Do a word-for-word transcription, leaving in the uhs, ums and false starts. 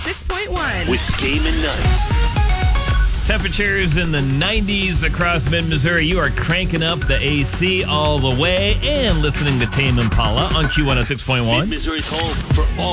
six point one. With Damon Knight. Temperatures in the nineties across mid-Missouri. You are cranking up the A C all the way and listening to Tame Impala on Q one oh six point one. Mid-Missouri's home for all